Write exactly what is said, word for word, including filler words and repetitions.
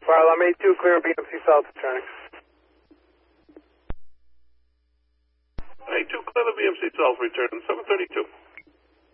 Fire alarm eight two, clear B M C South returning. eight two, clear the B M C South return, seven thirty-two.